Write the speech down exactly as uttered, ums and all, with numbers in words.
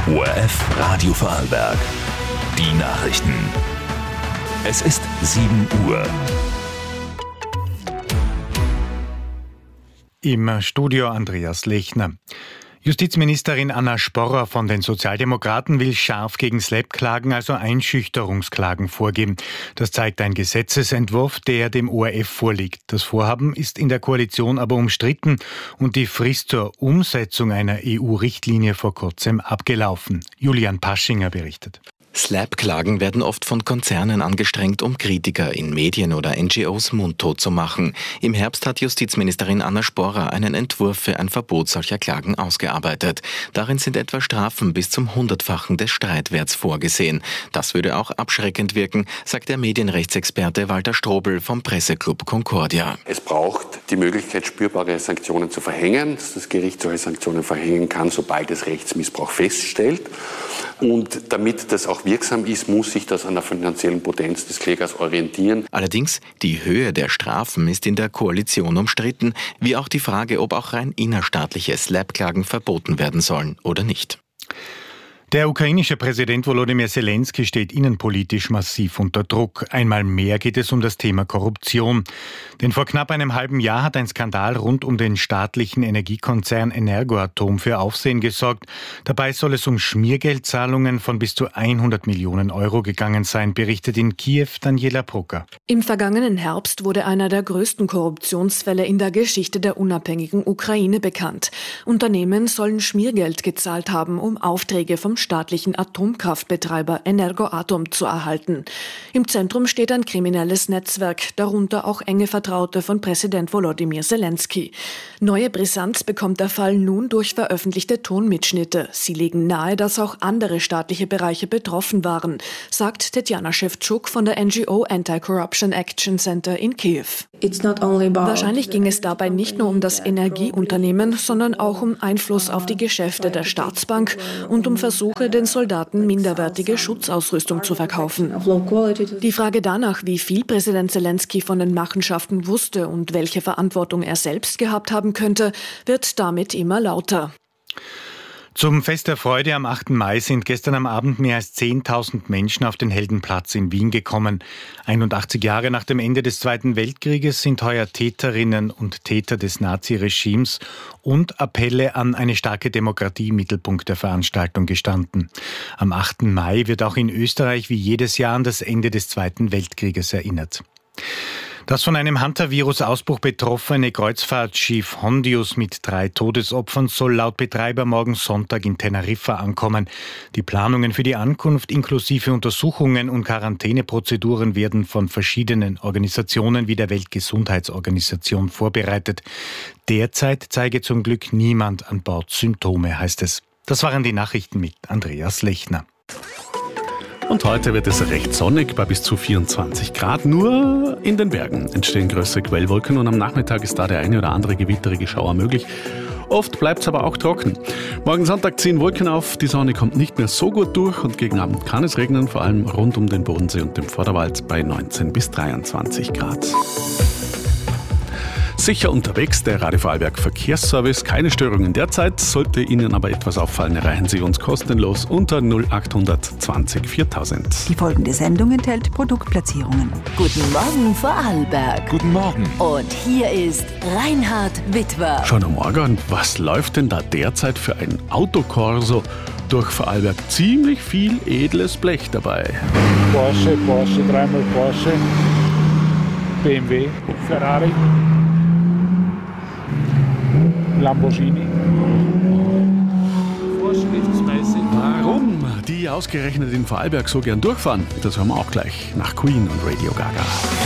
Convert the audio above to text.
O R F Radio Vorarlberg. Die Nachrichten. Es ist sieben Uhr. Im Studio Andreas Lechner. Justizministerin Anna Sporrer von den Sozialdemokraten will scharf gegen Slap-Klagen, also Einschüchterungsklagen, vorgehen. Das zeigt ein Gesetzesentwurf, der dem O R F vorliegt. Das Vorhaben ist in der Koalition aber umstritten und die Frist zur Umsetzung einer E U-Richtlinie vor kurzem abgelaufen. Julian Paschinger berichtet. Slap-Klagen werden oft von Konzernen angestrengt, um Kritiker in Medien oder N G Os mundtot zu machen. Im Herbst hat Justizministerin Anna Sporrer einen Entwurf für ein Verbot solcher Klagen ausgearbeitet. Darin sind etwa Strafen bis zum Hundertfachen des Streitwerts vorgesehen. Das würde auch abschreckend wirken, sagt der Medienrechtsexperte Walter Strobel vom Presseclub Concordia. Es braucht die Möglichkeit, spürbare Sanktionen zu verhängen, dass das Gericht solche Sanktionen verhängen kann, sobald es Rechtsmissbrauch feststellt. Und damit das auch wirksam ist, muss sich das an der finanziellen Potenz des Klägers orientieren. Allerdings, die Höhe der Strafen ist in der Koalition umstritten, wie auch die Frage, ob auch rein innerstaatliche Slap-Klagen verboten werden sollen oder nicht. Der ukrainische Präsident Volodymyr Zelensky steht innenpolitisch massiv unter Druck. Einmal mehr geht es um das Thema Korruption. Denn vor knapp einem halben Jahr hat ein Skandal rund um den staatlichen Energiekonzern Energoatom für Aufsehen gesorgt. Dabei soll es um Schmiergeldzahlungen von bis zu hundert Millionen Euro gegangen sein, berichtet in Kiew Daniela Brucker. Im vergangenen Herbst wurde einer der größten Korruptionsfälle in der Geschichte der unabhängigen Ukraine bekannt. Unternehmen sollen Schmiergeld gezahlt haben, um Aufträge vom staatlichen Atomkraftbetreiber Energoatom zu erhalten. Im Zentrum steht ein kriminelles Netzwerk, darunter auch enge Vertraute von Präsident Volodymyr Zelensky. Neue Brisanz bekommt der Fall nun durch veröffentlichte Tonmitschnitte. Sie legen nahe, dass auch andere staatliche Bereiche betroffen waren, sagt Tetjana Schewtschuk von der N G O Anti-Corruption Action Center in Kiew. Wahrscheinlich ging es dabei nicht nur um das Energieunternehmen, sondern auch um Einfluss auf die Geschäfte der Staatsbank und um Versuche, den Soldaten minderwertige Schutzausrüstung zu verkaufen. Die Frage danach, wie viel Präsident Zelensky von den Machenschaften wusste und welche Verantwortung er selbst gehabt haben könnte, wird damit immer lauter. Zum Fest der Freude am achten Mai sind gestern am Abend mehr als zehntausend Menschen auf den Heldenplatz in Wien gekommen. einundachtzig Jahre nach dem Ende des Zweiten Weltkrieges sind heuer Täterinnen und Täter des Naziregimes und Appelle an eine starke Demokratie im Mittelpunkt der Veranstaltung gestanden. Am achten Mai wird auch in Österreich wie jedes Jahr an das Ende des Zweiten Weltkrieges erinnert. Das von einem Hantavirus-Ausbruch betroffene Kreuzfahrtschiff Hondius mit drei Todesopfern soll laut Betreiber morgen Sonntag in Teneriffa ankommen. Die Planungen für die Ankunft inklusive Untersuchungen und Quarantäneprozeduren werden von verschiedenen Organisationen wie der Weltgesundheitsorganisation vorbereitet. Derzeit zeige zum Glück niemand an Bord Symptome, heißt es. Das waren die Nachrichten mit Andreas Lechner. Und heute wird es recht sonnig bei bis zu vierundzwanzig Grad. Nur in den Bergen entstehen größere Quellwolken und am Nachmittag ist da der eine oder andere gewitterige Schauer möglich. Oft bleibt es aber auch trocken. Morgen Sonntag ziehen Wolken auf, die Sonne kommt nicht mehr so gut durch und gegen Abend kann es regnen, vor allem rund um den Bodensee und den Vorderwald bei neunzehn bis dreiundzwanzig Grad. Sicher unterwegs, der Radio Vorarlberg Verkehrsservice. Keine Störungen derzeit. Sollte Ihnen aber etwas auffallen, erreichen Sie uns kostenlos unter null acht zwanzig viertausend. Die folgende Sendung enthält Produktplatzierungen. Guten Morgen Vorarlberg. Guten Morgen. Und hier ist Reinhard Witwer. Schon am Morgen, was läuft denn da derzeit für ein Autokorso? Durch Vorarlberg ziemlich viel edles Blech dabei. Porsche, Porsche, dreimal Porsche, B M W, Ferrari, Lamborghini. Vorschriftsmäßig. Warum die ausgerechnet in Vorarlberg so gern durchfahren? Das hören wir auch gleich nach Queen und Radio Gaga.